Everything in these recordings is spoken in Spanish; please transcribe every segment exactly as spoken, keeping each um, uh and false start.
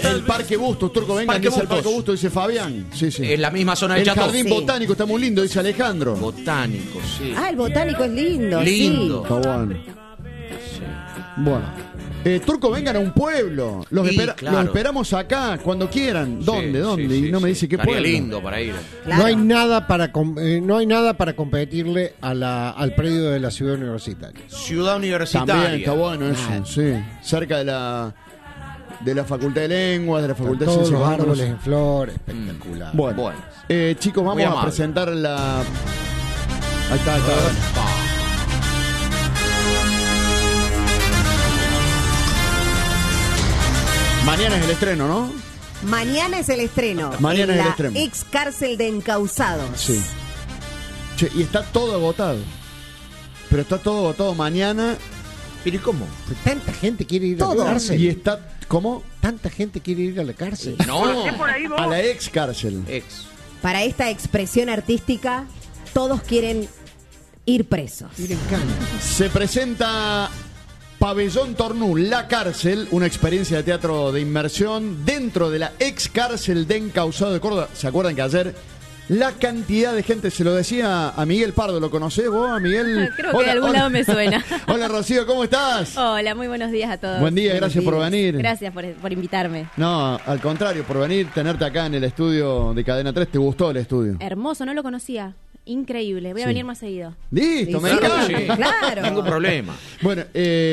El Parque Bustos, Turco, vengan, Parque dice el Parque Bustos. Bustos, dice Fabián. Sí, sí. En la misma zona de El Chato. Jardín Sí. Botánico está muy lindo, dice Alejandro. Botánico, sí. Ah, el botánico es lindo. Lindo. Está bueno. Bueno. Eh, Turco, vengan a un pueblo. Los, Sí, espera- claro. los esperamos acá, cuando quieran. ¿Dónde? Sí, ¿Dónde? sí, y no sí, me sí. dice qué Estaría pueblo. lindo para ir. Claro. No hay nada para com- eh, no hay nada para competirle a la, al predio de la ciudad universitaria. Ciudad universitaria. También está bueno eso, Ah. sí. Cerca de la de la Facultad de Lenguas, de la Facultad de Todos Ciencias los Humanas. árboles en flor, espectacular. Bueno, Bueno. Eh, chicos, Muy vamos a amable. presentar la. Ahí está, ahí está. Mañana es el estreno, ¿no? Mañana es el estreno. Mañana en es el la estreno. ex cárcel de encausados. Sí. Che, y está todo agotado. Pero está todo agotado mañana. ¿Pero y cómo? Tanta gente quiere ir a Todo. la cárcel. Y está. ¿Cómo? Tanta gente quiere ir a la cárcel. No. A la ex cárcel. Ex. Para esta expresión artística, todos quieren ir presos. Ir en cana. Se presenta Pabellón Tornú, La Cárcel, una experiencia de teatro de inmersión dentro de la ex cárcel de Encausado de Córdoba. ¿Se acuerdan que ayer la cantidad de gente, se lo decía a Miguel Pardo, ¿lo conocés vos, a Miguel? Creo que de algún lado me suena. Hola Rocío, ¿cómo estás? Hola, muy buenos días a todos. Buen día, Buenos gracias por días. venir. Gracias por, por invitarme. No, al contrario, por venir, tenerte acá en el estudio de Cadena tres. ¿Te gustó el estudio? Hermoso, no lo conocía. Increíble. Voy a Sí. venir más seguido. Listo, Sí, me sí. encanta. Sí. Claro. Ningún problema. Bueno,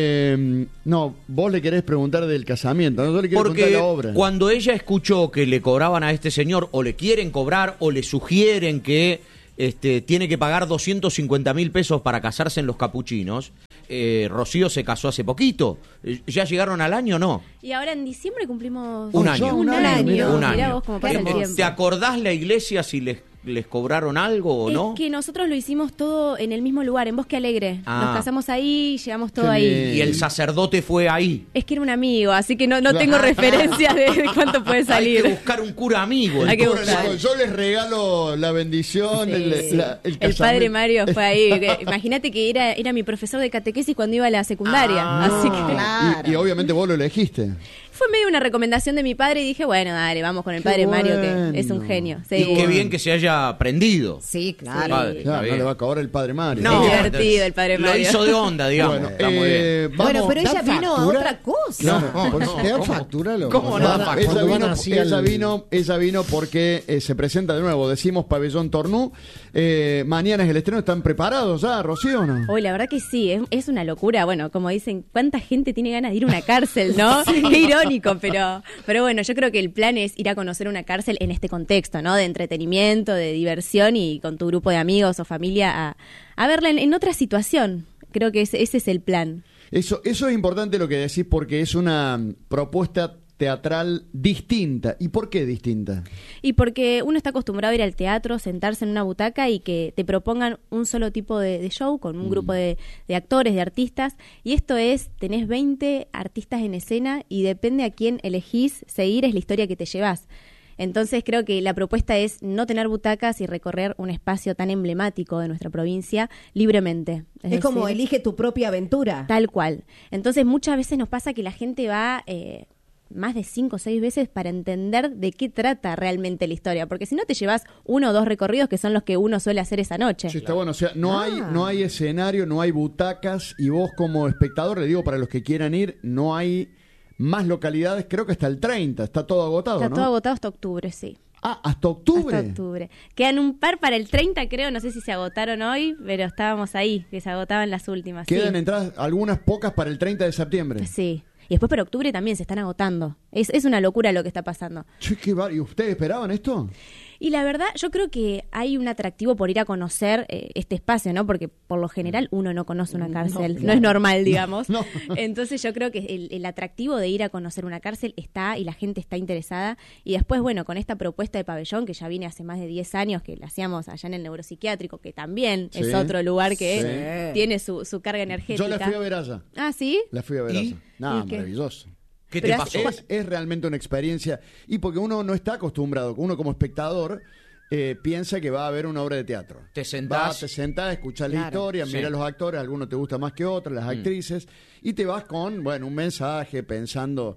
eh, no, vos le querés preguntar del casamiento, no, yo le quiero preguntar de Porque la obra. cuando ella escuchó que le cobraban a este señor, o le quieren cobrar, o le sugieren que este, tiene que pagar doscientos cincuenta mil pesos para casarse en los capuchinos, eh, Rocío se casó hace poquito. Eh, ¿Ya llegaron al año o no? Y ahora en diciembre cumplimos Un año. Un, Un año, año. mirá. Un Mirá año. vos cómo pasa el Eh, tiempo. ¿Te acordás la iglesia si les, les cobraron algo o es no? que nosotros lo hicimos todo en el mismo lugar, en Bosque Alegre. Ah. Nos casamos ahí, llegamos todo Qué ahí. bien. Y el sacerdote fue ahí. Es que era un amigo, así que no, no Claro. tengo referencia de, de cuánto puede Hay salir. que buscar un cura amigo. Hay que el Bueno, cura- buscar. yo les regalo la bendición, Sí. el, la- el El casamiento. padre Mario fue ahí. que- Imagínate que era, era mi profesor de catequesis cuando iba a la secundaria. Ah. Así que Claro. Y, y obviamente vos lo elegiste. fue medio una recomendación de mi padre y dije, bueno, dale, vamos con el Qué padre Mario, bueno. que es un genio. Sí. Y qué bien que se haya aprendido. Sí, claro. Padre, Claro, está no bien. le va a cobrar el padre Mario. No. Es divertido el padre Lo Mario. hizo de onda, digamos. Bueno, Está muy bien. eh, Bueno, vamos- pero ella ¿dan vino a factura? otra cosa. No, por eso ¿Te dan ¿Cómo? factura? Lo, ¿Cómo cuando no van dan a- factura? Ella cuando van vino, así ella al- vino, ella vino porque eh, se presenta de nuevo. Decimos Pabellón Tornú. Eh, mañana es el estreno. ¿Están preparados ya, Rocío, o no? Hoy la verdad que sí, es, es una locura. Bueno, como dicen, ¿cuánta gente tiene ganas de ir a una cárcel, no? Qué irónico, pero, pero bueno, yo creo que el plan es ir a conocer una cárcel en este contexto, ¿no? De entretenimiento, de diversión y con tu grupo de amigos o familia a, a verla en, en otra situación. Creo que ese, ese es el plan. Eso, eso es importante lo que decís porque es una mm, propuesta teatral distinta. ¿Y por qué distinta? Y porque uno está acostumbrado a ir al teatro, sentarse en una butaca y que te propongan un solo tipo de, de show con un grupo de, de actores, de artistas. Y esto es, tenés veinte artistas en escena y depende a quién elegís seguir, es la historia que te llevas. Entonces creo que la propuesta es no tener butacas y recorrer un espacio tan emblemático de nuestra provincia libremente. Es, como decir, elige tu propia aventura. Tal cual. Entonces muchas veces nos pasa que la gente va eh, más de cinco o seis veces para entender de qué trata realmente la historia, porque si no te llevas uno o dos recorridos que son los que uno suele hacer esa noche. Sí, está bueno. O sea, no, Ah. hay, no hay escenario, no hay butacas y vos como espectador, le digo para los que quieran ir, no hay más localidades. Creo que hasta el treinta. Está todo agotado, Está ¿no? todo agotado hasta octubre, sí. Ah, hasta octubre. Hasta octubre. Quedan un par para el treinta, creo, no sé si se agotaron hoy, pero estábamos ahí, que se agotaban las últimas. Quedan sí. entradas, algunas pocas para el treinta de septiembre. Sí. Y después para octubre también se están agotando. Es, es una locura lo que está pasando. Che, qué bar- ¿Y ustedes esperaban esto? Y la verdad, yo creo que hay un atractivo por ir a conocer eh, este espacio, ¿no? Porque por lo general uno no conoce una cárcel, no, claro. es normal, digamos. No. Entonces yo creo que el, el atractivo de ir a conocer una cárcel está y la gente está interesada. Y después, bueno, con esta propuesta de pabellón, que ya viene hace más de diez años, que la hacíamos allá en el neuropsiquiátrico, que también Sí. es otro lugar que Sí. tiene su, su carga energética. Yo la fui a ver allá. Ah, ¿sí? La fui a ver ¿Y? allá. Nada, ¿Y qué? maravilloso. ¿Qué te Pero pasó? Es, es realmente una experiencia. Y porque uno no está acostumbrado, uno como espectador eh, piensa que va a haber una obra de teatro. Te sentás. Va, te sentás, escuchás la Claro. historia, Sí. mirás los actores, algunos te gusta más que otros, las actrices, y te vas con, bueno, un mensaje pensando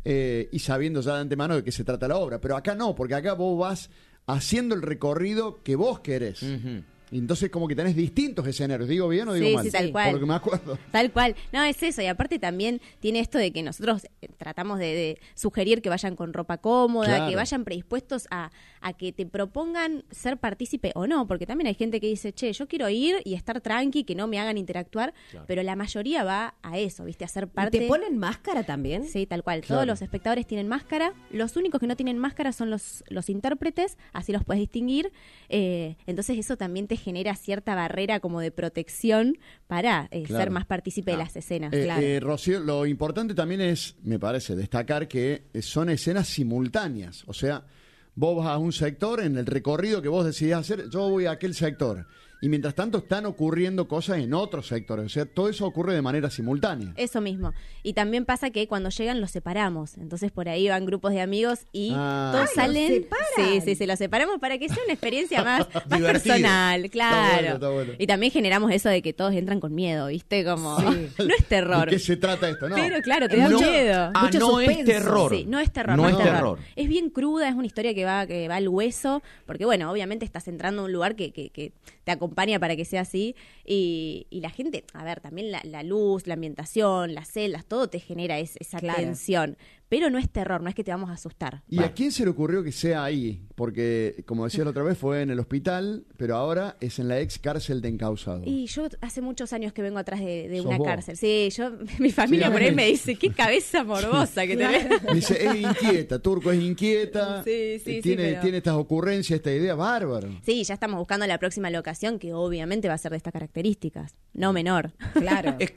eh, y sabiendo ya de antemano de qué se trata la obra. Pero acá no, porque acá vos vas haciendo el recorrido que vos querés. Ujú. Y entonces como que tenés distintos escenarios. ¿Digo bien o digo Sí, mal? sí, tal cual. Por lo que me acuerdo. Tal cual. No, es eso. Y aparte también tiene esto de que nosotros eh, tratamos de, de sugerir que vayan con ropa cómoda, Claro. que vayan predispuestos a, a que te propongan ser partícipe o no. Porque también hay gente que dice, che, yo quiero ir y estar tranqui, que no me hagan interactuar. Pero la mayoría va a eso, ¿viste? A ser parte. ¿Te ponen máscara también? Sí, tal cual. Claro. Todos los espectadores tienen máscara. Los únicos que no tienen máscara son los, los intérpretes, así los puedes distinguir. Eh, entonces eso también te genera cierta barrera como de protección para eh, Claro. ser más partícipe de las escenas. Eh, claro. eh, Rocío, lo importante también es, me parece, destacar que eh, son escenas simultáneas. O sea, vos vas a un sector, en el recorrido que vos decidís hacer, yo voy a aquel sector. Y mientras tanto están ocurriendo cosas en otros sectores. O sea, todo eso ocurre de manera simultánea. Eso mismo. Y también pasa que cuando llegan los separamos. Entonces por ahí van grupos de amigos y Ah. todos Ay, salen. ¿los separan? Sí, sí, sí, los separamos para que sea una experiencia más, más Divertido. personal, claro. Está bueno, está bueno. Y también generamos eso de que todos entran con miedo, ¿viste? Como no es terror. ¿De qué se trata esto? No. Pero claro, te da No, miedo. ah, Mucho no es suspenso. terror. Sí, no es terror. No No, es es terror. terror. Es bien cruda, es una historia que va que va al hueso, porque bueno, obviamente estás entrando a un lugar que, que, que te acompaña para que sea así. Y, y la gente, a ver, también la, la luz, la ambientación, las celdas, todo te genera es- esa Claro. tensión. Pero no es terror, no es que te vamos a asustar. ¿Y a quién se le ocurrió que sea ahí? Porque, como decía la otra vez, fue en el hospital, pero ahora es en la ex cárcel de Encausados. Y yo hace muchos años que vengo atrás de, de Sos una vos. cárcel. Sí, yo, mi familia Sí, por ahí me- me dice, qué cabeza morbosa que tenés. Me dice, es inquieta, Turco es inquieta. Sí, sí, eh, sí, tiene, pero- tiene estas ocurrencias, esta idea, bárbaro. Sí, ya estamos buscando la próxima locación que obviamente va a ser de estas características, no menor. Claro. Es